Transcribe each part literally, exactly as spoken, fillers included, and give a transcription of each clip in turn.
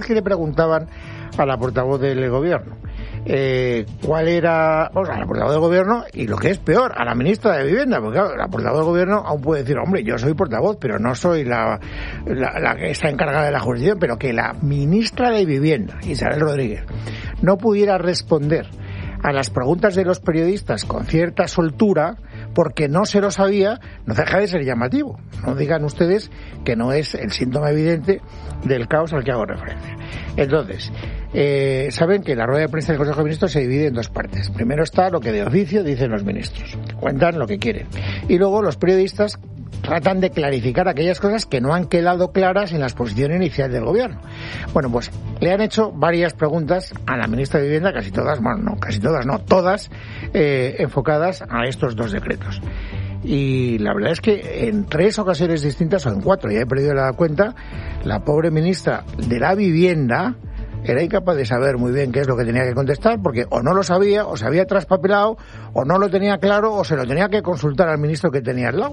que le preguntaban a la portavoz del gobierno eh, cuál era, o sea, a la portavoz del gobierno, y lo que es peor, a la ministra de Vivienda, porque claro, la portavoz del gobierno aún puede decir, hombre, yo soy portavoz, pero no soy la, la, la que está encargada de la jurisdicción, pero que la ministra de Vivienda, Isabel Rodríguez, no pudiera responder a las preguntas de los periodistas con cierta soltura porque no se lo sabía, no deja de ser llamativo. No digan ustedes que no es el síntoma evidente del caos al que hago referencia. Entonces, eh, saben que la rueda de prensa del Consejo de Ministros se divide en dos partes. Primero está lo que de oficio dicen los ministros, que cuentan lo que quieren. Y luego los periodistas tratan de clarificar aquellas cosas que no han quedado claras en la exposición inicial del gobierno. Bueno, pues le han hecho varias preguntas a la ministra de Vivienda, casi todas, bueno, no, casi todas, no, todas eh, enfocadas a estos dos decretos. Y la verdad es que en tres ocasiones distintas, o en cuatro, ya he perdido la cuenta, la pobre ministra de la Vivienda era incapaz de saber muy bien qué es lo que tenía que contestar, porque o no lo sabía, o se había traspapelado, o no lo tenía claro, o se lo tenía que consultar al ministro que tenía al lado.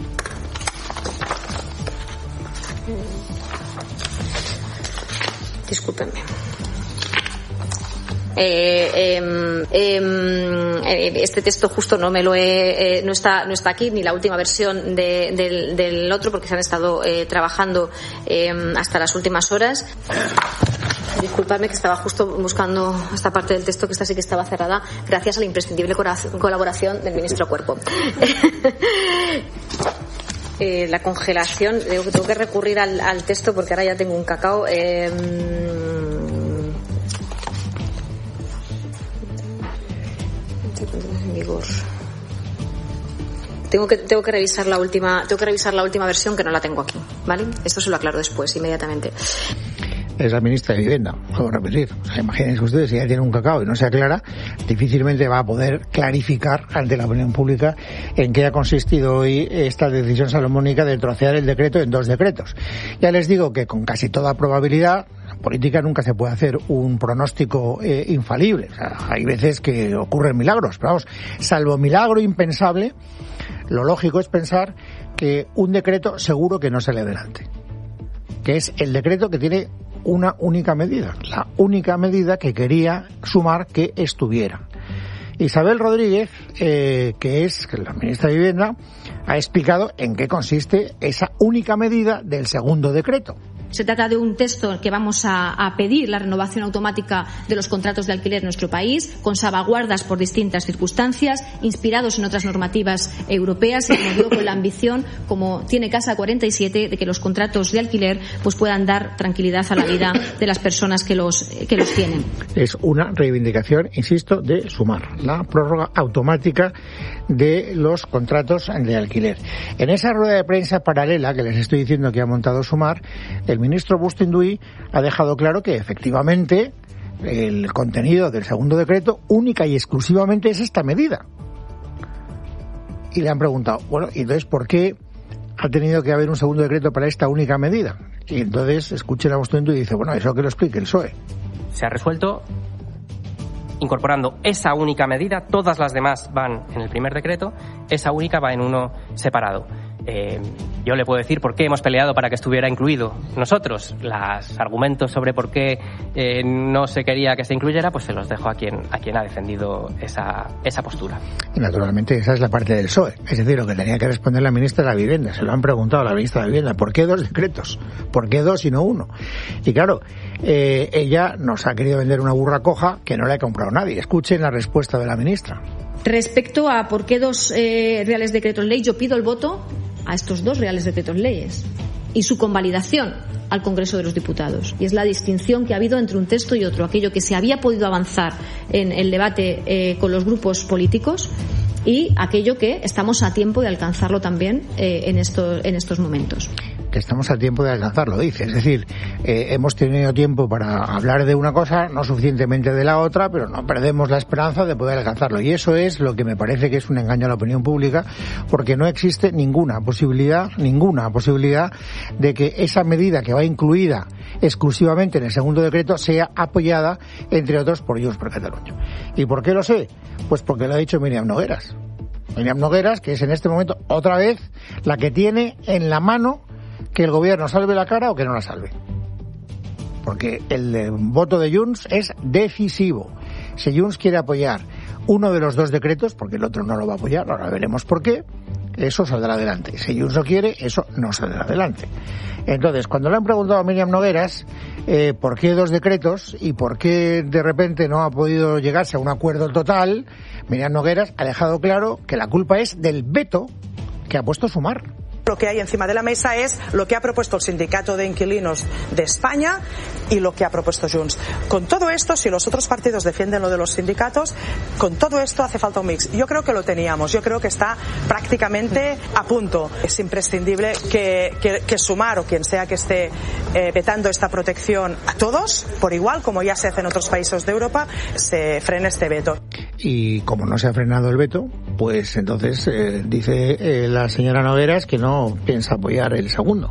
Discúlpenme. Eh, eh, eh, este texto justo no me lo he, eh, no está no está aquí, ni la última versión de, del, del otro, porque se han estado eh, trabajando eh, hasta las últimas horas. Disculpadme que estaba justo buscando esta parte del texto, que esta sí que estaba cerrada, gracias a la imprescindible colaboración del ministro Cuerpo. Eh, la congelación, tengo, tengo que recurrir al, al texto porque ahora ya tengo un cacao. Eh, en vigor. Tengo que tengo que revisar la última tengo que revisar la última versión, que no la tengo aquí, ¿vale? Esto se lo aclaro después, inmediatamente. Es la ministra de Vivienda, puedo repetir. O sea, imagínense ustedes, si ella tiene un cacao y no se aclara, difícilmente va a poder clarificar ante la opinión pública en qué ha consistido hoy esta decisión salomónica de trocear el decreto en dos decretos. Ya les digo que con casi toda probabilidad, en política nunca se puede hacer un pronóstico eh, infalible. O sea, hay veces que ocurren milagros, pero vamos, salvo milagro impensable, lo lógico es pensar que un decreto seguro que no sale adelante, que es el decreto que tiene una única medida, la única medida que quería Sumar que estuviera. Isabel Rodríguez, eh, que es la ministra de Vivienda, ha explicado en qué consiste esa única medida del segundo decreto. Se trata de un texto que vamos a, a pedir la renovación automática de los contratos de alquiler en nuestro país, con salvaguardas por distintas circunstancias, inspirados en otras normativas europeas y, como digo, con la ambición, como tiene Casa cuarenta y siete, de que los contratos de alquiler pues puedan dar tranquilidad a la vida de las personas que los, que los tienen. Es una reivindicación, insisto, de Sumar, la prórroga automática de los contratos de alquiler. En esa rueda de prensa paralela que les estoy diciendo que ha montado Sumar, el ministro Bustinduy ha dejado claro que efectivamente el contenido del segundo decreto única y exclusivamente es esta medida. Y le han preguntado, bueno, ¿y entonces por qué ha tenido que haber un segundo decreto para esta única medida? Y entonces escuchen a Bustinduy y dice, bueno, eso que lo explique el P S O E. Se ha resuelto incorporando esa única medida, todas las demás van en el primer decreto, esa única va en uno separado. Eh, yo le puedo decir por qué hemos peleado para que estuviera incluido nosotros. Los argumentos sobre por qué eh, no se quería que se incluyera, pues se los dejo a quien a quien ha defendido esa, esa postura. Y naturalmente esa es la parte del P S O E, es decir, lo que tenía que responder la ministra de la Vivienda. Se lo han preguntado a la ministra de la Vivienda, ¿por qué dos decretos? ¿Por qué dos y no uno? Y claro, eh, ella nos ha querido vender una burra coja que no le ha comprado nadie. Escuchen la respuesta de la ministra. Respecto a por qué dos eh, reales decretos ley, yo pido el voto a estos dos reales decretos leyes y su convalidación al Congreso de los Diputados. Y es la distinción que ha habido entre un texto y otro, aquello que se había podido avanzar en el debate eh, con los grupos políticos y aquello que estamos a tiempo de alcanzarlo también eh, en, esto, en estos momentos. Que estamos a tiempo de alcanzarlo, dice. Es decir, eh, hemos tenido tiempo para hablar de una cosa, no suficientemente de la otra, pero no perdemos la esperanza de poder alcanzarlo. Y eso es lo que me parece que es un engaño a la opinión pública, porque no existe ninguna posibilidad, ninguna posibilidad de que esa medida que va incluida exclusivamente en el segundo decreto sea apoyada, entre otros, por Junts per Catalunya. ¿Y por qué lo sé? Pues porque lo ha dicho Míriam Nogueras. Míriam Nogueras, que es en este momento otra vez la que tiene en la mano que el gobierno salve la cara o que no la salve. porque el eh, voto de Junts es decisivo. Si Junts quiere apoyar uno de los dos decretos, porque el otro no lo va a apoyar, ahora veremos por qué, eso saldrá adelante. Si Junts no quiere, eso no saldrá adelante. Entonces, cuando le han preguntado a Míriam Nogueras eh, por qué dos decretos y por qué de repente no ha podido llegarse a un acuerdo total, Míriam Nogueras ha dejado claro que la culpa es del veto que ha puesto Sumar. Lo que hay encima de la mesa es lo que ha propuesto el Sindicato de Inquilinos de España y lo que ha propuesto Junts. Con todo esto, si los otros partidos defienden lo de los sindicatos, con todo esto hace falta un mix. Yo creo que lo teníamos, yo creo que está prácticamente a punto. Es imprescindible que, que, que Sumar o quien sea que esté eh, vetando esta protección a todos, por igual, como ya se hace en otros países de Europa, se frene este veto. Y como no se ha frenado el veto, pues entonces eh, dice eh, la señora Nogueras que no piensa apoyar el segundo.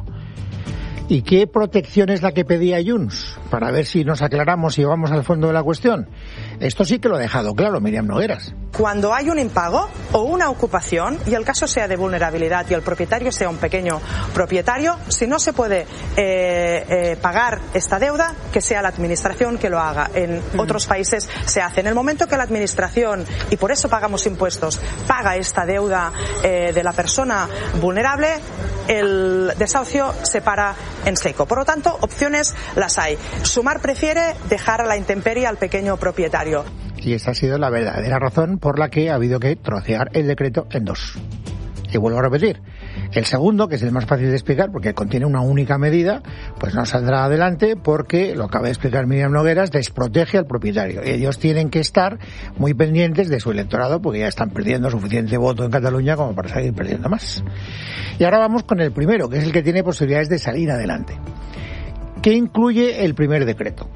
¿Y qué protección es la que pedía Junts? Para ver si nos aclaramos y vamos al fondo de la cuestión. Esto sí que lo ha dejado claro Míriam Nogueras. Cuando hay un impago o una ocupación, y el caso sea de vulnerabilidad y el propietario sea un pequeño propietario, si no se puede eh, eh, pagar esta deuda, que sea la administración que lo haga. En mm. otros países se hace. En el momento que la administración, y por eso pagamos impuestos, paga esta deuda eh, de la persona vulnerable, el desahucio se para en seco. Por lo tanto, opciones las hay. Sumar prefiere dejar a la intemperie al pequeño propietario. Y esa ha sido la verdadera razón por la que ha habido que trocear el decreto en dos. Y vuelvo a repetir, el segundo, que es el más fácil de explicar porque contiene una única medida, pues no saldrá adelante porque, lo acaba de explicar Míriam Nogueras, desprotege al propietario. Ellos tienen que estar muy pendientes de su electorado porque ya están perdiendo suficiente voto en Cataluña como para seguir perdiendo más. Y ahora vamos con el primero, que es el que tiene posibilidades de salir adelante. ¿Qué incluye el primer decreto?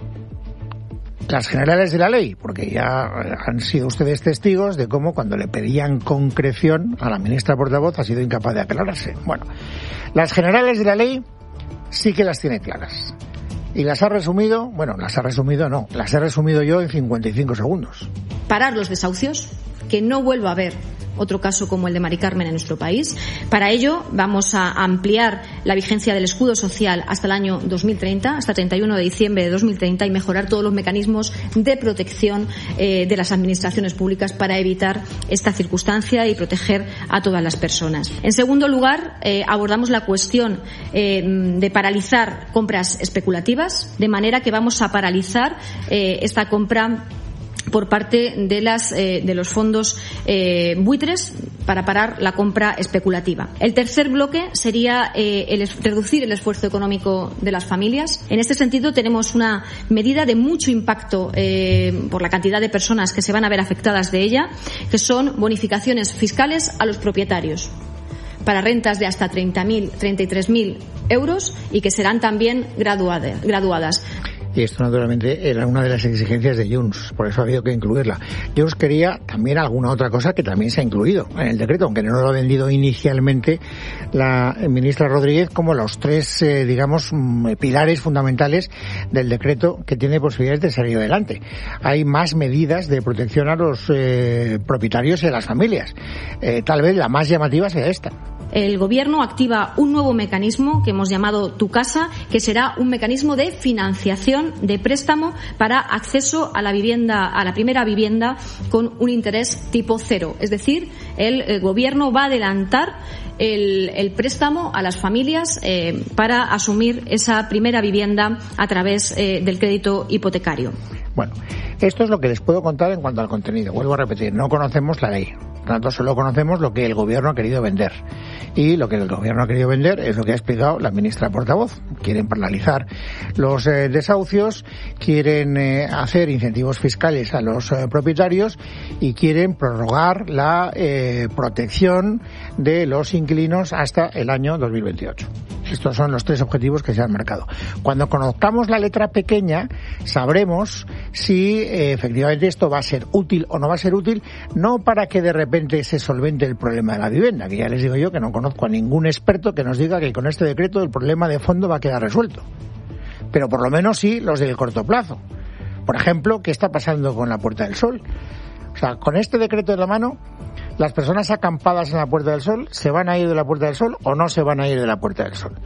Las generales de la ley, porque ya han sido ustedes testigos de cómo cuando le pedían concreción a la ministra portavoz ha sido incapaz de aclararse. Bueno, las generales de la ley sí que las tiene claras. Y las ha resumido, bueno, las ha resumido no, las he resumido yo en cincuenta y cinco segundos. Parar los desahucios, que no vuelva a haber otro caso como el de Mari Carmen en nuestro país. Para ello vamos a ampliar la vigencia del escudo social hasta el año dos mil treinta, hasta treinta y uno de diciembre de dos mil treinta, y mejorar todos los mecanismos de protección eh, de las administraciones públicas para evitar esta circunstancia y proteger a todas las personas. En segundo lugar, eh, abordamos la cuestión eh, de paralizar compras especulativas, de manera que vamos a paralizar eh, esta compra por parte de las eh, de los fondos eh, buitres para parar la compra especulativa. El tercer bloque sería eh, el es, reducir el esfuerzo económico de las familias. En este sentido tenemos una medida de mucho impacto eh, por la cantidad de personas que se van a ver afectadas de ella, que son bonificaciones fiscales a los propietarios para rentas de hasta treinta mil, treinta y tres mil euros y que serán también graduadas. graduadas. Y esto, naturalmente, era una de las exigencias de Junts, por eso ha habido que incluirla. Junts quería también alguna otra cosa que también se ha incluido en el decreto, aunque no lo ha vendido inicialmente la ministra Rodríguez como los tres, eh, digamos, pilares fundamentales del decreto que tiene posibilidades de salir adelante. Hay más medidas de protección a los eh, propietarios y a las familias. Eh, tal vez la más llamativa sea esta. El Gobierno activa un nuevo mecanismo que hemos llamado Tu Casa, que será un mecanismo de financiación de préstamo para acceso a la vivienda, a la primera vivienda con un interés tipo cero. Es decir, el, el Gobierno va a adelantar el, el préstamo a las familias eh, para asumir esa primera vivienda a través eh, del crédito hipotecario. Bueno, esto es lo que les puedo contar en cuanto al contenido. Vuelvo a repetir, no conocemos la ley. Por tanto, solo conocemos lo que el Gobierno ha querido vender. Y lo que el Gobierno ha querido vender es lo que ha explicado la ministra portavoz. Quieren paralizar los eh, desahucios, quieren eh, hacer incentivos fiscales a los eh, propietarios y quieren prorrogar la eh, protección de los inquilinos hasta el año dos mil veintiocho. Estos son los tres objetivos que se han marcado. Cuando conozcamos la letra pequeña, sabremos si eh, efectivamente esto va a ser útil o no va a ser útil, no para que de repente se solvente el problema de la vivienda, que ya les digo yo que no conozco a ningún experto que nos diga que con este decreto el problema de fondo va a quedar resuelto. Pero por lo menos sí los del corto plazo. Por ejemplo, ¿qué está pasando con la Puerta del Sol? O sea, con este decreto en la mano, las personas acampadas en la Puerta del Sol, ¿se van a ir de la Puerta del Sol o no se van a ir de la Puerta del Sol?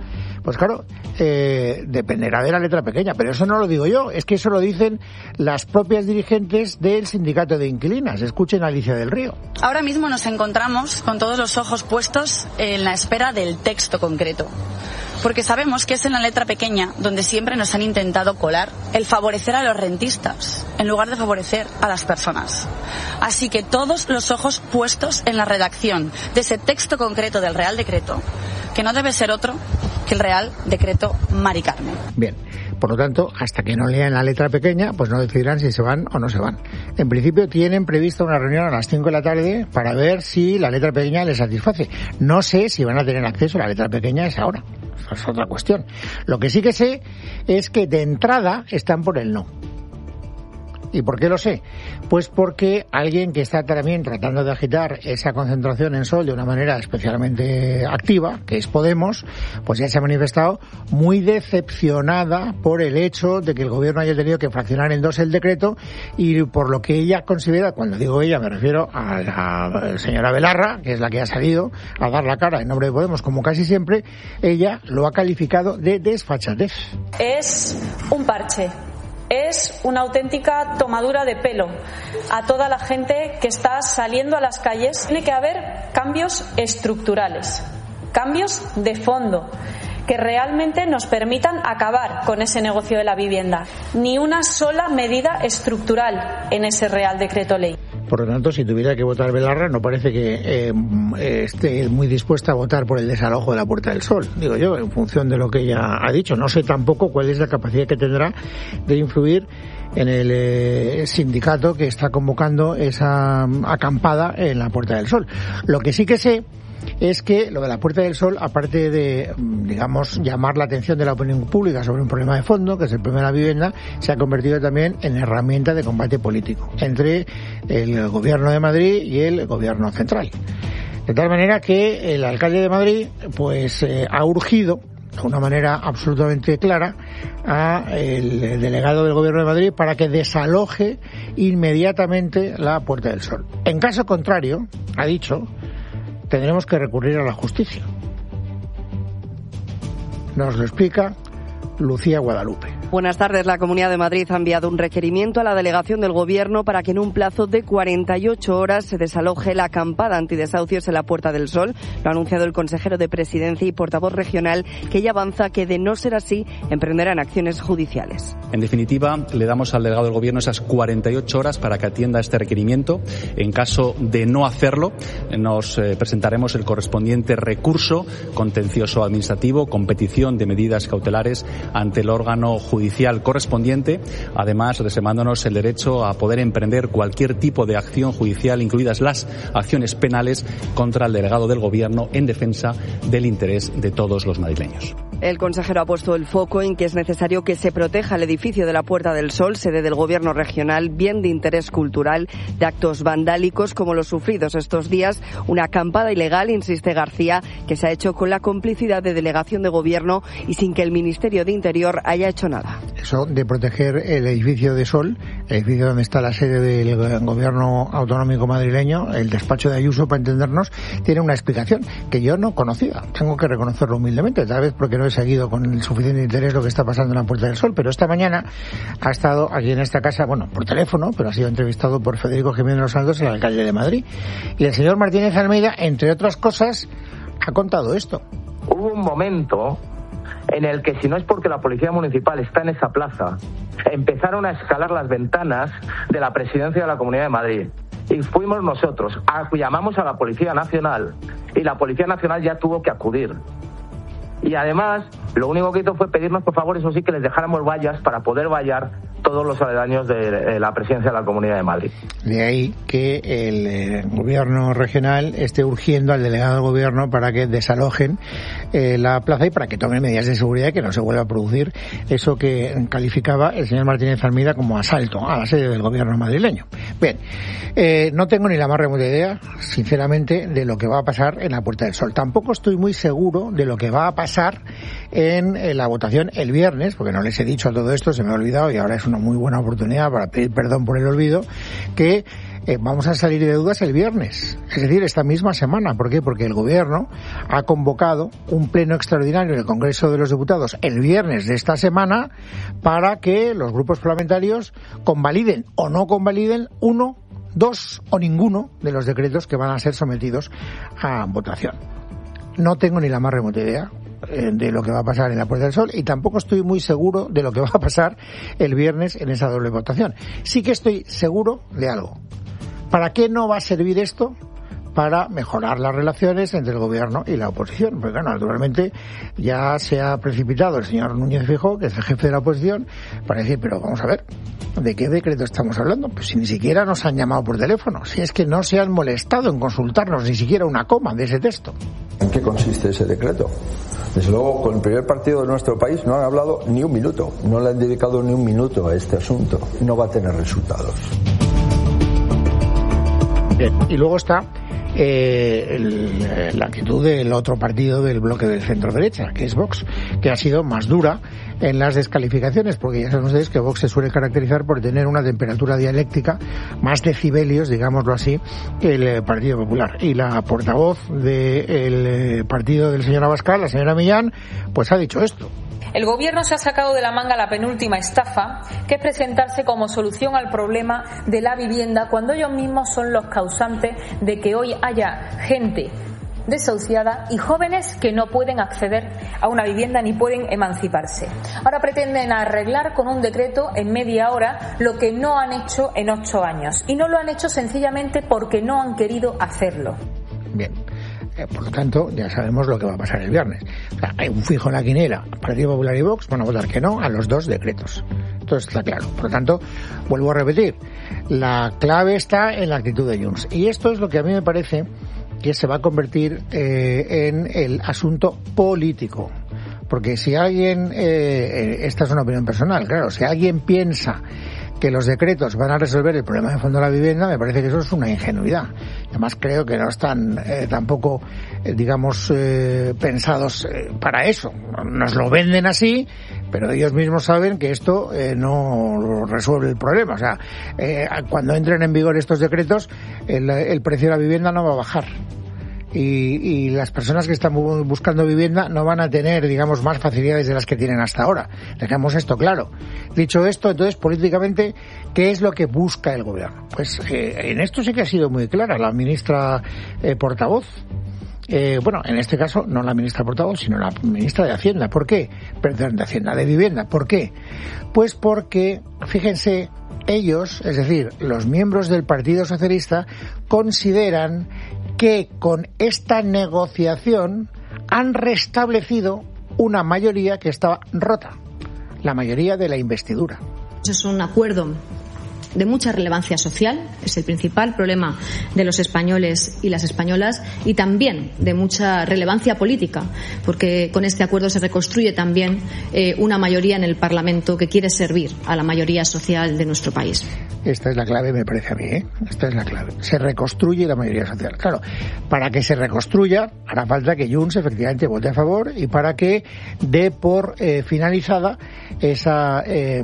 Pues claro, eh, dependerá de la letra pequeña, pero eso no lo digo yo, es que eso lo dicen las propias dirigentes del sindicato de inquilinas. Escuchen a Alicia del Río. Ahora mismo nos encontramos con todos los ojos puestos en la espera del texto concreto, porque sabemos que es en la letra pequeña donde siempre nos han intentado colar el favorecer a los rentistas en lugar de favorecer a las personas. Así que todos los ojos puestos en la redacción de ese texto concreto del Real Decreto, que no debe ser otro que el Real Decreto Mari Carmen. Bien, por lo tanto, hasta que no lean la letra pequeña, pues no decidirán si se van o no se van. En principio tienen prevista una reunión a las cinco de la tarde para ver si la letra pequeña les satisface. No sé si van a tener acceso a la letra pequeña a esa hora. Esa es otra cuestión. Lo que sí que sé es que de entrada están por el no. ¿Y por qué lo sé? Pues porque alguien que está también tratando de agitar esa concentración en Sol de una manera especialmente activa, que es Podemos, pues ya se ha manifestado muy decepcionada por el hecho de que el gobierno haya tenido que fraccionar en dos el decreto y por lo que ella considera, cuando digo ella me refiero a la señora Belarra, que es la que ha salido a dar la cara en nombre de Podemos, como casi siempre, ella lo ha calificado de desfachatez. Es un parche. Es una auténtica tomadura de pelo a toda la gente que está saliendo a las calles. Tiene que haber cambios estructurales, cambios de fondo, que realmente nos permitan acabar con ese negocio de la vivienda. Ni una sola medida estructural en ese Real Decreto Ley. Por lo tanto, si tuviera que votar Belarra, no parece que eh, esté muy dispuesta a votar por el desalojo de la Puerta del Sol, digo yo, en función de lo que ella ha dicho. No sé tampoco cuál es la capacidad que tendrá de influir en el eh, sindicato que está convocando esa acampada en la Puerta del Sol. Lo que sí que sé es que lo de la Puerta del Sol, aparte de, digamos, llamar la atención de la opinión pública sobre un problema de fondo, que es el problema de la vivienda, se ha convertido también en herramienta de combate político entre el Gobierno de Madrid y el Gobierno central. De tal manera que el alcalde de Madrid, pues, eh, ha urgido de una manera absolutamente clara a el delegado del Gobierno de Madrid para que desaloje inmediatamente la Puerta del Sol. En caso contrario, ha dicho, tendremos que recurrir a la justicia. Nos lo explica Lucía Guadalupe. Buenas tardes. La Comunidad de Madrid ha enviado un requerimiento a la delegación del Gobierno para que en un plazo de cuarenta y ocho horas se desaloje la acampada antidesahucios en la Puerta del Sol. Lo ha anunciado el consejero de Presidencia y portavoz regional, que ya avanza que, de no ser así, emprenderán acciones judiciales. En definitiva, le damos al delegado del Gobierno esas cuarenta y ocho horas para que atienda este requerimiento. En caso de no hacerlo, nos eh, presentaremos el correspondiente recurso contencioso administrativo con petición de medidas cautelares ante el órgano judicial correspondiente, además reservándonos el derecho a poder emprender cualquier tipo de acción judicial, incluidas las acciones penales, contra el delegado del Gobierno en defensa del interés de todos los madrileños. El consejero ha puesto el foco en que es necesario que se proteja el edificio de la Puerta del Sol, sede del Gobierno regional, bien de interés cultural, de actos vandálicos como los sufridos estos días. Una acampada ilegal, insiste García, que se ha hecho con la complicidad de delegación de Gobierno y sin que el Ministerio de Interior haya hecho nada. Eso de proteger el edificio de Sol, el edificio donde está la sede del Gobierno autonómico madrileño, el despacho de Ayuso, para entendernos, tiene una explicación que yo no conocía. Tengo que reconocerlo humildemente, tal vez porque no he seguido con el suficiente interés lo que está pasando en la Puerta del Sol, pero esta mañana ha estado aquí en esta casa, bueno, por teléfono, pero ha sido entrevistado por Federico Jiménez Los Santos, el alcalde de Madrid. Y el señor Martínez Almeida, entre otras cosas, ha contado esto. Hubo un momento en el que, si no es porque la Policía Municipal está en esa plaza, empezaron a escalar las ventanas de la Presidencia de la Comunidad de Madrid. Y fuimos nosotros, a, llamamos a la Policía Nacional, y la Policía Nacional ya tuvo que acudir. Y además, lo único que hizo fue pedirnos, por favor, eso sí, que les dejáramos vallas para poder vallar todos los aledaños de la presidencia de la Comunidad de Madrid. De ahí que el eh, gobierno regional esté urgiendo al delegado del gobierno para que desalojen eh, la plaza y para que tomen medidas de seguridad y que no se vuelva a producir eso que calificaba el señor Martínez Almeida como asalto a la sede del gobierno madrileño. Bien, eh, no tengo ni la más remota idea, sinceramente, de lo que va a pasar en la Puerta del Sol. Tampoco estoy muy seguro de lo que va a pasar en, en la votación el viernes, porque no les he dicho todo esto, se me ha olvidado y ahora es una muy buena oportunidad para pedir perdón por el olvido, que eh, vamos a salir de dudas el viernes, es decir, esta misma semana. ¿Por qué? Porque el Gobierno ha convocado un pleno extraordinario en el Congreso de los Diputados el viernes de esta semana para que los grupos parlamentarios convaliden o no convaliden uno, dos o ninguno de los decretos que van a ser sometidos a votación. No tengo ni la más remota idea de lo que va a pasar en la Puerta del Sol y tampoco estoy muy seguro de lo que va a pasar el viernes en esa doble votación. Sí que estoy seguro de algo. ¿Para qué no va a servir esto? Para mejorar las relaciones entre el Gobierno y la oposición. Porque, claro, naturalmente ya se ha precipitado el señor Núñez Feijóo, que es el jefe de la oposición, para decir, pero vamos a ver, ¿de qué decreto estamos hablando? Pues si ni siquiera nos han llamado por teléfono, si es que no se han molestado en consultarnos ni siquiera una coma de ese texto. ¿En qué consiste ese decreto? Desde luego, con el primer partido de nuestro país no han hablado ni un minuto, no le han dedicado ni un minuto a este asunto. No va a tener resultados. Bien, y luego está eh, el, la actitud del otro partido del bloque del centro-derecha, que es Vox, que ha sido más dura en las descalificaciones, porque ya saben ustedes que Vox se suele caracterizar por tener una temperatura dialéctica, más decibelios, digámoslo así, que el Partido Popular. Y la portavoz del partido del señor Abascal, la señora Millán, pues ha dicho esto. El Gobierno se ha sacado de la manga la penúltima estafa, que es presentarse como solución al problema de la vivienda cuando ellos mismos son los causantes de que hoy haya gente desahuciada y jóvenes que no pueden acceder a una vivienda ni pueden emanciparse. Ahora pretenden arreglar con un decreto en media hora lo que no han hecho en ocho años. Y no lo han hecho sencillamente porque no han querido hacerlo. Bien. Por lo tanto, ya sabemos lo que va a pasar el viernes. O sea, hay un fijo en la quiniela. Partido Popular y Vox van a votar que no a los dos decretos. Esto está claro. Por lo tanto, vuelvo a repetir, la clave está en la actitud de Junts. Y esto es lo que a mí me parece que se va a convertir eh, en el asunto político. Porque si alguien, eh, esta es una opinión personal, claro, si alguien piensa que los decretos van a resolver el problema de fondo de la vivienda, me parece que eso es una ingenuidad. Además, creo que no están eh, tampoco, eh, digamos, eh, pensados eh, para eso. Nos lo venden así, pero ellos mismos saben que esto eh, no resuelve el problema. O sea, eh, cuando entren en vigor estos decretos, el, el precio de la vivienda no va a bajar. Y, y las personas que están buscando vivienda no van a tener, digamos, más facilidades de las que tienen hasta ahora. Dejemos esto claro. Dicho esto, entonces, políticamente, ¿qué es lo que busca el Gobierno? Pues eh, en esto sí que ha sido muy clara la ministra eh, portavoz. Eh, bueno, en este caso, no la ministra portavoz, sino la ministra de Hacienda. ¿Por qué? Perdón, de Hacienda, de Vivienda. ¿Por qué? Pues porque, fíjense, ellos, es decir, los miembros del Partido Socialista, consideran que con esta negociación han restablecido una mayoría que estaba rota, la mayoría de la investidura. Es un acuerdo de mucha relevancia social, es el principal problema de los españoles y las españolas, y también de mucha relevancia política, porque con este acuerdo se reconstruye también eh, una mayoría en el Parlamento que quiere servir a la mayoría social de nuestro país. Esta es la clave, me parece a mí, ¿eh? Esta es la clave. Se reconstruye la mayoría social. Claro, para que se reconstruya hará falta que Junts efectivamente vote a favor y para que dé por eh, finalizada esa eh,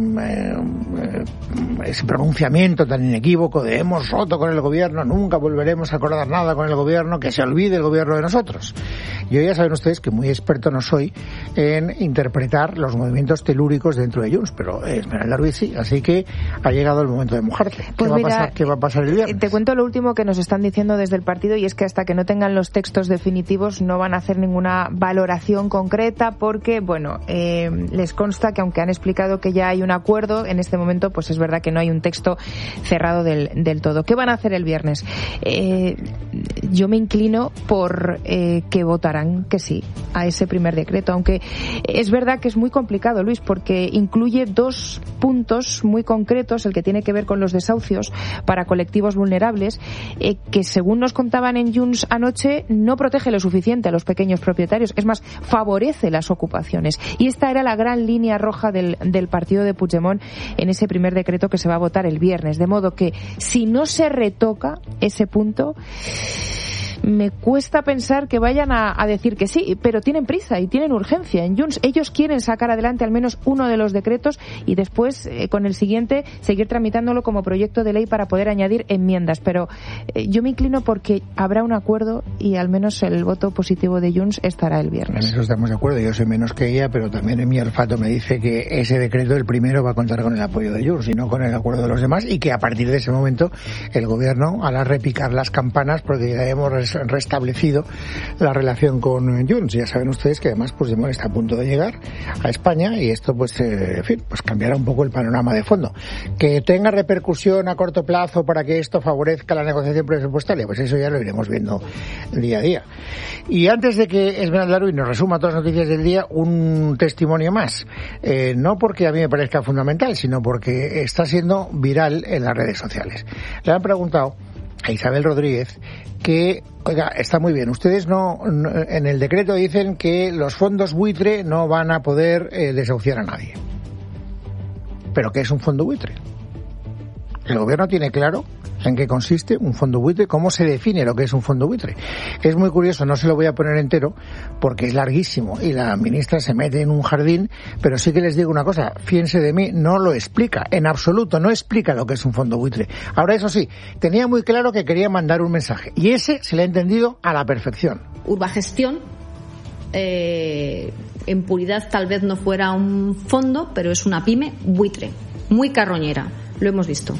eh, ese pronunciamiento tan inequívoco de hemos roto con el Gobierno, nunca volveremos a acordar nada con el Gobierno, que se olvide el Gobierno de nosotros. Yo ya saben ustedes que muy experto no soy en interpretar los movimientos telúricos dentro de Junts, pero eh, Esmeralda Ruiz sí, así que ha llegado el momento de mojarse. ¿Qué, pues va, mira, a pasar, ¿Qué va a pasar el viernes? Te cuento lo último que nos están diciendo desde el partido, y es que hasta que no tengan los textos definitivos no van a hacer ninguna valoración concreta porque, bueno, eh, les consta que aunque han explicado que ya hay un acuerdo, en este momento pues es verdad que no hay un texto cerrado del, del todo. ¿Qué van a hacer el viernes? Eh, yo me inclino por eh, que votarán que sí a ese primer decreto, aunque es verdad que es muy complicado, Luis, porque incluye dos puntos muy concretos, el que tiene que ver con los desahucios para colectivos vulnerables, eh, que según nos contaban en Junts anoche, no protege lo suficiente a los pequeños propietarios, es más, favorece las ocupaciones. Y esta era la gran línea roja del, del partido de Puigdemont en ese primer decreto que se va a votar el viernes. De modo que si no se retoca ese punto, me cuesta pensar que vayan a, a decir que sí, pero tienen prisa y tienen urgencia. En Junts ellos quieren sacar adelante al menos uno de los decretos y después, eh, con el siguiente, seguir tramitándolo como proyecto de ley para poder añadir enmiendas. Pero eh, yo me inclino porque habrá un acuerdo y al menos el voto positivo de Junts estará el viernes. En eso estamos de acuerdo. Yo soy menos que ella, pero también en mi olfato me dice que ese decreto, el primero, va a contar con el apoyo de Junts y no con el acuerdo de los demás, y que a partir de ese momento el gobierno hará repicar las campanas porque ya hemos restablecido la relación con Junts. Ya saben ustedes que además Puigdemont está a punto de llegar a España y esto pues, eh, en fin, pues cambiará un poco el panorama de fondo. Que tenga repercusión a corto plazo para que esto favorezca la negociación presupuestaria, pues eso ya lo iremos viendo día a día. Y antes de que Esmeralda Ruiz nos resuma todas las noticias del día, un testimonio más. Eh, no porque a mí me parezca fundamental, sino porque está siendo viral en las redes sociales. Le han preguntado a Isabel Rodríguez que, oiga, está muy bien, ustedes no, no en el decreto dicen que los fondos buitre no van a poder eh, desahuciar a nadie. ¿Pero qué es un fondo buitre? El gobierno tiene claro en qué consiste un fondo buitre, cómo se define lo que es un fondo buitre. Es muy curioso, no se lo voy a poner entero porque es larguísimo y la ministra se mete en un jardín, pero sí que les digo una cosa, fíjense de mí, no lo explica, en absoluto, no explica lo que es un fondo buitre. Ahora, eso sí, tenía muy claro que quería mandar un mensaje y ese se le ha entendido a la perfección. Urbagestión, eh, en puridad tal vez no fuera un fondo, pero es una pyme buitre, muy carroñera, lo hemos visto.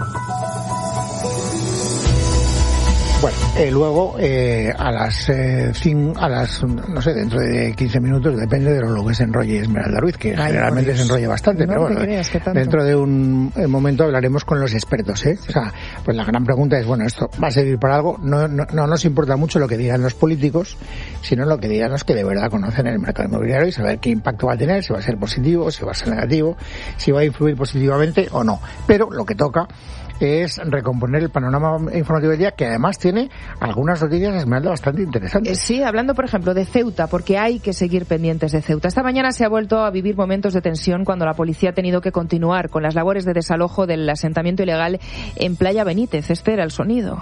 Bueno, eh, luego eh, a las eh, cin, a las no sé, dentro de quince minutos, depende de lo que se enrolle Esmeralda Ruiz, que Ay, generalmente se enrolla bastante, no pero bueno, creas, dentro de un momento hablaremos con los expertos, ¿eh? O sea, pues la gran pregunta es, bueno, ¿esto va a servir para algo? No, no, no nos importa mucho lo que digan los políticos, sino lo que digan los que de verdad conocen el mercado inmobiliario y saber qué impacto va a tener, si va a ser positivo, si va a ser negativo, si va a influir positivamente o no. Pero lo que toca es recomponer el panorama informativo del día, que además tiene algunas noticias, Esmeralda, bastante interesantes. Sí, hablando por ejemplo de Ceuta, porque hay que seguir pendientes de Ceuta. Esta mañana se ha vuelto a vivir momentos de tensión cuando la policía ha tenido que continuar con las labores de desalojo del asentamiento ilegal en Playa Benítez. Este era el sonido.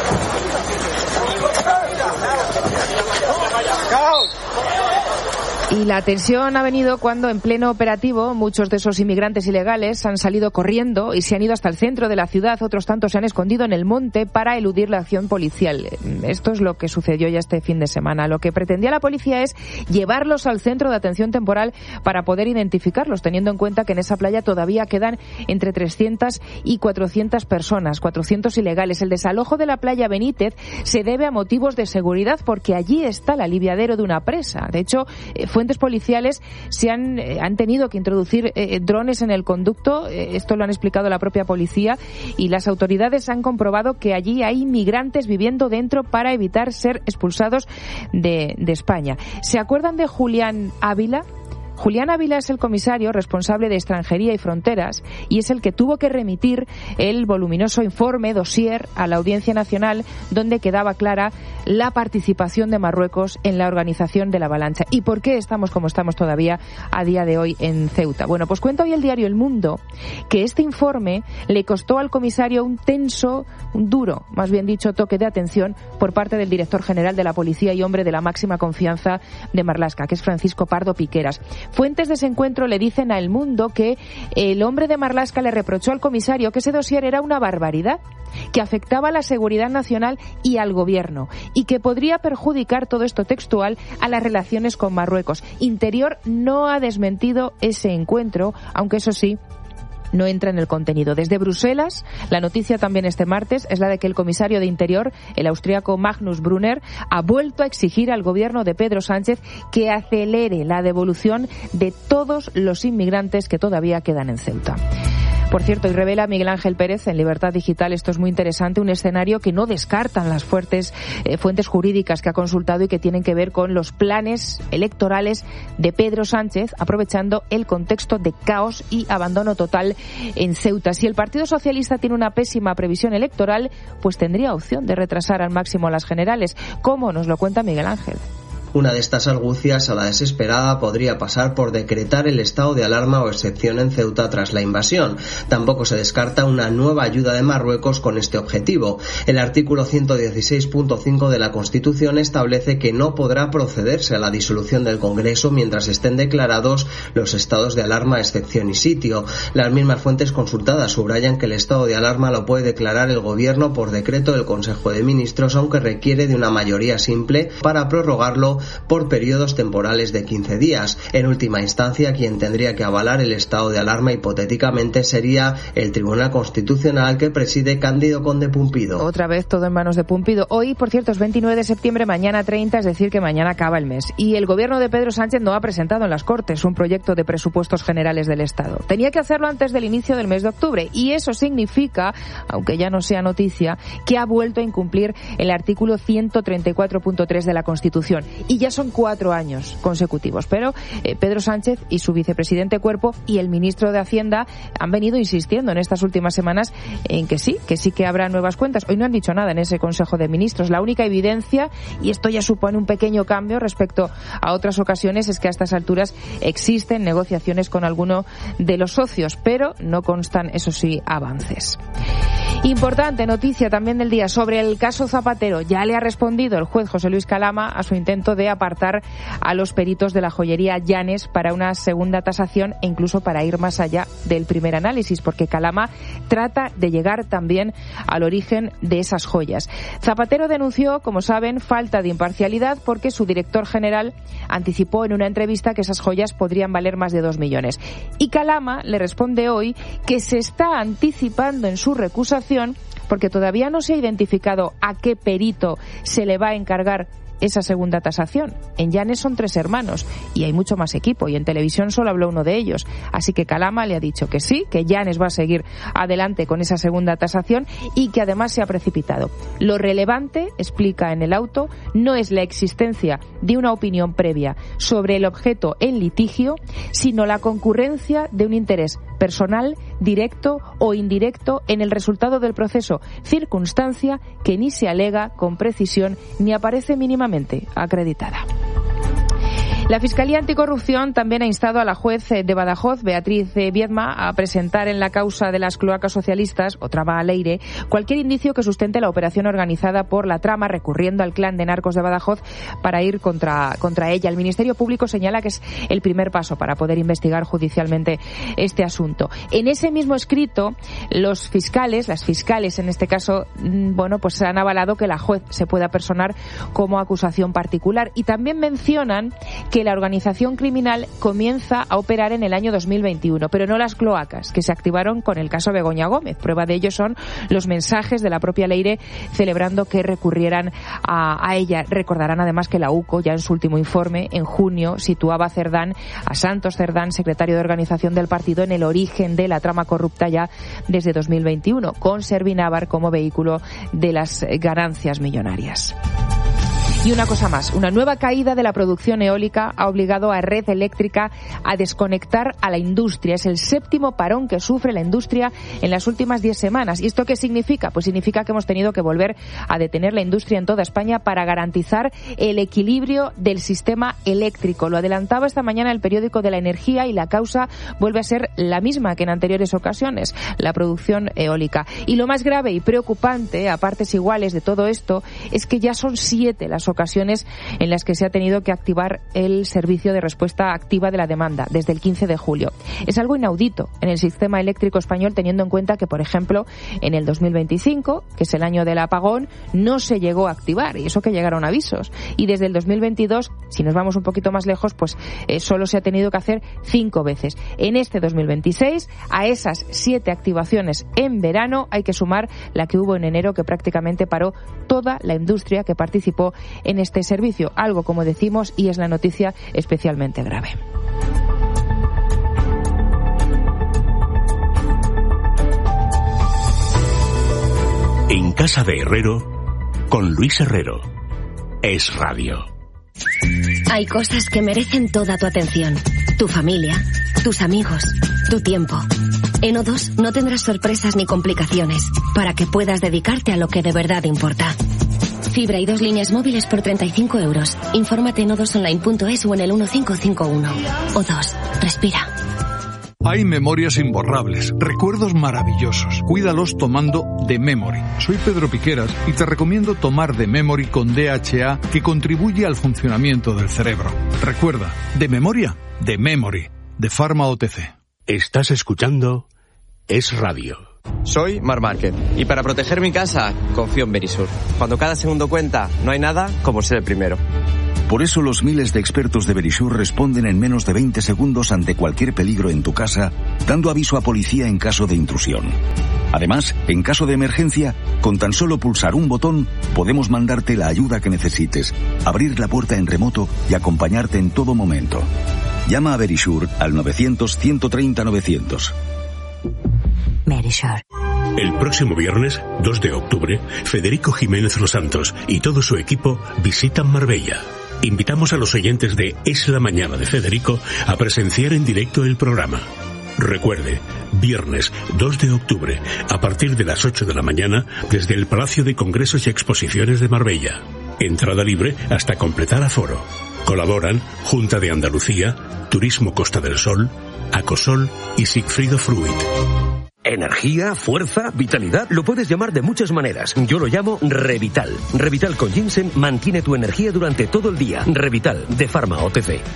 Y la tensión ha venido cuando, en pleno operativo, muchos de esos inmigrantes ilegales han salido corriendo y se han ido hasta el centro de la ciudad. Otros tantos se han escondido en el monte para eludir la acción policial. Esto es lo que sucedió ya este fin de semana. Lo que pretendía la policía es llevarlos al centro de atención temporal para poder identificarlos, teniendo en cuenta que en esa playa todavía quedan entre trescientas y cuatrocientas personas, cuatrocientos ilegales. El desalojo de la playa Benítez se debe a motivos de seguridad porque allí está el aliviadero de una presa. De hecho, fue fuentes policiales se han, eh, han tenido que introducir eh, drones en el conducto, eh, esto lo han explicado la propia policía, y las autoridades han comprobado que allí hay inmigrantes viviendo dentro para evitar ser expulsados de, de España. ¿Se acuerdan de Julián Ávila? Julián Ávila es el comisario responsable de Extranjería y Fronteras y es el que tuvo que remitir el voluminoso informe dossier a la Audiencia Nacional donde quedaba clara la participación de Marruecos en la organización de la avalancha. ¿Y por qué estamos como estamos todavía a día de hoy en Ceuta? Bueno, pues cuenta hoy el diario El Mundo que este informe le costó al comisario un tenso, un duro, más bien dicho, toque de atención por parte del director general de la policía y hombre de la máxima confianza de Marlaska, que es Francisco Pardo Piqueras. Fuentes de ese encuentro le dicen a El Mundo que el hombre de Marlaska le reprochó al comisario que ese dossier era una barbaridad, que afectaba a la seguridad nacional y al gobierno, y que podría perjudicar, todo esto textual, a las relaciones con Marruecos. Interior no ha desmentido ese encuentro, aunque eso sí, no entra en el contenido. Desde Bruselas, la noticia también este martes es la de que el comisario de Interior, el austríaco Magnus Brunner, ha vuelto a exigir al gobierno de Pedro Sánchez que acelere la devolución de todos los inmigrantes que todavía quedan en Ceuta. Por cierto, y revela Miguel Ángel Pérez en Libertad Digital, esto es muy interesante, un escenario que no descartan las fuertes eh, fuentes jurídicas que ha consultado y que tienen que ver con los planes electorales de Pedro Sánchez, aprovechando el contexto de caos y abandono total en Ceuta. Si el Partido Socialista tiene una pésima previsión electoral, pues tendría opción de retrasar al máximo las generales. ¿Cómo? Nos lo cuenta Miguel Ángel. Una de estas argucias, a la desesperada, podría pasar por decretar el estado de alarma o excepción en Ceuta tras la invasión. Tampoco se descarta una nueva ayuda de Marruecos con este objetivo. El artículo ciento dieciséis punto cinco de la Constitución establece que no podrá procederse a la disolución del Congreso mientras estén declarados los estados de alarma, excepción y sitio. Las mismas fuentes consultadas subrayan que el estado de alarma lo puede declarar el Gobierno por decreto del Consejo de Ministros, aunque requiere de una mayoría simple para prorrogarlo por periodos temporales de quince días. En última instancia, quien tendría que avalar el estado de alarma hipotéticamente sería el Tribunal Constitucional que preside Cándido Conde Pumpido. Otra vez todo en manos de Pumpido. Hoy, por cierto, es veintinueve de septiembre, mañana treinta, es decir, que mañana acaba el mes. Y el Gobierno de Pedro Sánchez no ha presentado en las Cortes un proyecto de presupuestos generales del Estado. Tenía que hacerlo antes del inicio del mes de octubre y eso significa, aunque ya no sea noticia, que ha vuelto a incumplir el artículo ciento treinta y cuatro punto tres de la Constitución. Y ya son cuatro años consecutivos. Pero eh, Pedro Sánchez y su vicepresidente Cuerpo y el ministro de Hacienda han venido insistiendo en estas últimas semanas en que sí, que sí que habrá nuevas cuentas. Hoy no han dicho nada en ese Consejo de Ministros. La única evidencia, y esto ya supone un pequeño cambio respecto a otras ocasiones, es que a estas alturas existen negociaciones con alguno de los socios, pero no constan, eso sí, avances. Importante noticia también del día sobre el caso Zapatero. Ya le ha respondido el juez José Luis Calama a su intento de apartar a los peritos de la joyería Llanes para una segunda tasación e incluso para ir más allá del primer análisis, porque Calama trata de llegar también al origen de esas joyas. Zapatero denunció, como saben, falta de imparcialidad porque su director general anticipó en una entrevista que esas joyas podrían valer más de dos millones. Y Calama le responde hoy que se está anticipando en su recusación porque todavía no se ha identificado a qué perito se le va a encargar esa segunda tasación. En Llanes son tres hermanos y hay mucho más equipo y en televisión solo habló uno de ellos. Así que Calama le ha dicho que sí, que Llanes va a seguir adelante con esa segunda tasación y que además se ha precipitado. Lo relevante, explica en el auto, no es la existencia de una opinión previa sobre el objeto en litigio, sino la concurrencia de un interés personal, directo o indirecto en el resultado del proceso, circunstancia que ni se alega con precisión ni aparece mínimamente acreditada. La Fiscalía Anticorrupción también ha instado a la juez de Badajoz, Beatriz Viedma, a presentar en la causa de las cloacas socialistas, o trama al aire, cualquier indicio que sustente la operación organizada por la trama, recurriendo al clan de narcos de Badajoz para ir contra, contra ella. El Ministerio Público señala que es el primer paso para poder investigar judicialmente este asunto. En ese mismo escrito, los fiscales, las fiscales en este caso, bueno, pues han avalado que la juez se pueda personar como acusación particular y también mencionan que la organización criminal comienza a operar en el año dos mil veintiuno, pero no las cloacas, que se activaron con el caso Begoña Gómez. Prueba de ello son los mensajes de la propia Leire celebrando que recurrieran a, a ella. Recordarán además que la U C O, ya en su último informe, en junio, situaba a Cerdán, a Santos Cerdán, secretario de organización del partido, en el origen de la trama corrupta ya desde dos mil veintiuno, con Servinávar como vehículo de las ganancias millonarias. Y una cosa más, una nueva caída de la producción eólica ha obligado a Red Eléctrica a desconectar a la industria. Es el séptimo parón que sufre la industria en las últimas diez semanas. ¿Y esto qué significa? Pues significa que hemos tenido que volver a detener la industria en toda España para garantizar el equilibrio del sistema eléctrico. Lo adelantaba esta mañana el periódico de la Energía y la causa vuelve a ser la misma que en anteriores ocasiones, la producción eólica. Y lo más grave y preocupante, a partes iguales de todo esto, es que ya son siete las ocasiones en las que se ha tenido que activar el servicio de respuesta activa de la demanda desde el quince de julio. Es algo inaudito en el sistema eléctrico español, teniendo en cuenta que, por ejemplo, en el dos mil veinticinco, que es el año del apagón, no se llegó a activar, y eso que llegaron avisos. Y desde el dos mil veintidós, si nos vamos un poquito más lejos, pues eh, solo se ha tenido que hacer cinco veces. En este dos mil veintiséis, a esas siete activaciones en verano, hay que sumar la que hubo en enero, que prácticamente paró toda la industria que participó en este servicio, algo, como decimos, y es la noticia especialmente grave. En casa de Herrero, con Luis Herrero. Es Radio. Hay cosas que merecen toda tu atención. Tu familia, tus amigos, tu tiempo. En O dos no tendrás sorpresas ni complicaciones para que puedas dedicarte a lo que de verdad importa. Fibra y dos líneas móviles por treinta y cinco euros. Infórmate en o dos online punto es o en el uno cinco cinco uno. O dos. Respira. Hay memorias imborrables, recuerdos maravillosos. Cuídalos tomando The Memory. Soy Pedro Piqueras y te recomiendo tomar The Memory con D H A, que contribuye al funcionamiento del cerebro. Recuerda, de memoria, The Memory, de Pharma O T C. Estás escuchando Es Radio. Soy Mar Márquez y para proteger mi casa confío en Verisur. Cuando cada segundo cuenta, no hay nada como ser el primero. Por eso los miles de expertos de Verisur responden en menos de veinte segundos ante cualquier peligro en tu casa, dando aviso a policía en caso de intrusión. Además, en caso de emergencia, con tan solo pulsar un botón, podemos mandarte la ayuda que necesites, abrir la puerta en remoto y acompañarte en todo momento. Llama a Verisur al novecientos, ciento treinta, novecientos. Verisur. El próximo viernes, dos de octubre, Federico Jiménez Los Santos y todo su equipo visitan Marbella. Invitamos a los oyentes de Es la Mañana de Federico a presenciar en directo el programa. Recuerde, viernes dos de octubre, a partir de las ocho de la mañana, desde el Palacio de Congresos y Exposiciones de Marbella. Entrada libre hasta completar aforo. Colaboran Junta de Andalucía, Turismo Costa del Sol, Acosol y Sigfrido Fruit. Energía, fuerza, vitalidad, lo puedes llamar de muchas maneras. Yo lo llamo Revital. Revital con ginseng mantiene tu energía durante todo el día. Revital, de Pharma O T C.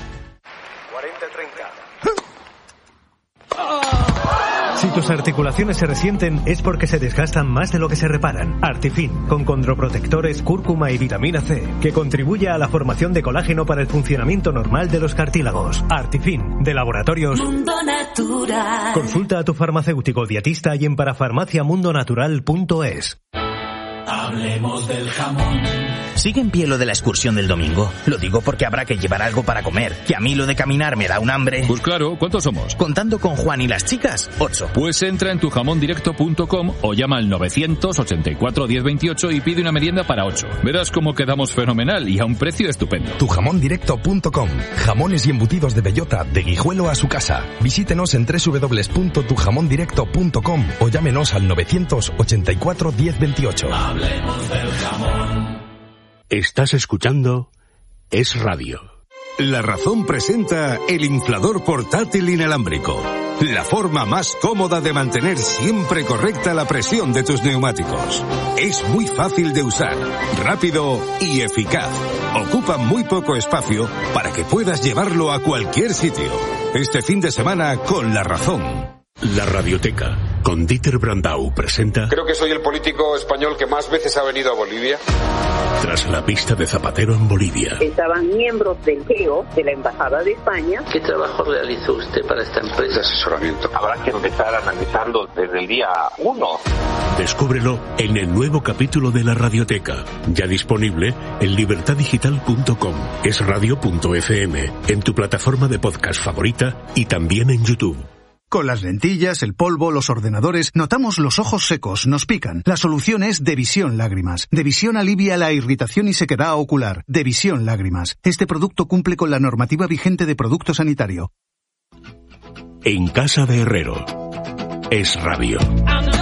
Si tus articulaciones se resienten es porque se desgastan más de lo que se reparan. Artifin, con condroprotectores, cúrcuma y vitamina C, que contribuye a la formación de colágeno para el funcionamiento normal de los cartílagos. Artifin, de Laboratorios Mundo Natural. Consulta a tu farmacéutico dietista y en parafarmaciamundonatural punto es. Hablemos del jamón. ¿Sigue en pie lo de la excursión del domingo? Lo digo porque habrá que llevar algo para comer, que a mí lo de caminar me da un hambre. Pues claro, ¿cuántos somos? Contando con Juan y las chicas, ocho. Pues entra en tu jamón directo punto com o llama al novecientos ochenta y cuatro diez veintiocho y pide una merienda para ocho. Verás cómo quedamos fenomenal y a un precio estupendo. tu jamón directo punto com. Jamones y embutidos de bellota, de Guijuelo a su casa. Visítenos en doble u doble u doble u punto tu jamón directo punto com o llámenos al novecientos ochenta y cuatro diez veintiocho. Hablemos del jamón. Estás escuchando Es Radio. La Razón presenta el inflador portátil inalámbrico. La forma más cómoda de mantener siempre correcta la presión de tus neumáticos. Es muy fácil de usar, rápido y eficaz. Ocupa muy poco espacio para que puedas llevarlo a cualquier sitio. Este fin de semana con La Razón. La Radioteca, con Dieter Brandau, presenta... Creo que soy el político español que más veces ha venido a Bolivia. Tras la pista de Zapatero en Bolivia. Estaban miembros del G E O, de la Embajada de España. ¿Qué trabajo realizó usted para esta empresa? De asesoramiento. Habrá que empezar analizando desde el día uno. Descúbrelo en el nuevo capítulo de La Radioteca, ya disponible en libertad digital punto com, esradio punto efe eme, en tu plataforma de podcast favorita y también en YouTube. Con las lentillas, el polvo, los ordenadores, notamos los ojos secos, nos pican. La solución es Devisión Lágrimas. Devisión alivia la irritación y sequedad ocular. Devisión Lágrimas. Este producto cumple con la normativa vigente de producto sanitario. En casa de Herrero. Es Radio.